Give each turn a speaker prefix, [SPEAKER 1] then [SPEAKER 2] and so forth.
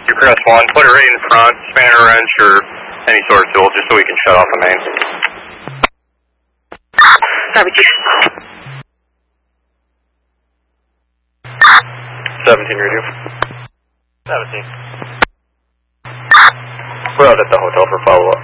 [SPEAKER 1] You press 1, put it right in front, spanner wrench or any sort of tool, just so we can shut off the main.
[SPEAKER 2] Barbecue.
[SPEAKER 1] 17 radio.
[SPEAKER 3] 17.
[SPEAKER 1] We're out at the hotel for follow-up.